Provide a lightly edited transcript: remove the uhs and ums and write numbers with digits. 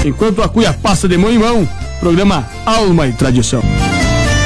enquanto a cuia passa de mão em mão, programa Alma e Tradição.